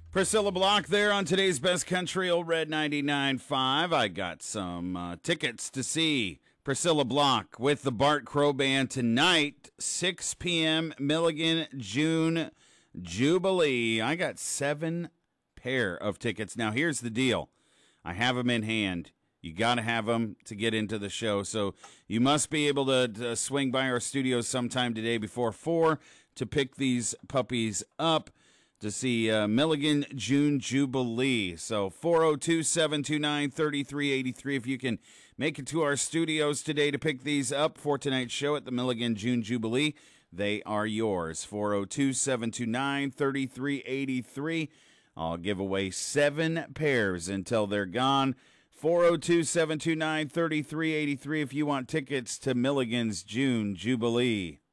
Priscilla Block there on today's Best Country, Old Red 99.5. I got some tickets to see Priscilla Block with the Bart Crow Band tonight, 6 p.m., Milligan, June Jubilee. I got 7 pair of tickets. Now, here's the deal. I have them in hand. You got to have them to get into the show. So you must be able to swing by our studios sometime today before 4 to pick these puppies up to see Milligan June Jubilee. So 402-729-3383 if you can make it to our studios today to pick these up for tonight's show at the Milligan June Jubilee. They are yours. 402-729-3383. I'll give away 7 pairs until they're gone. 402-729-3383 if you want tickets to Milligan's June Jubilee.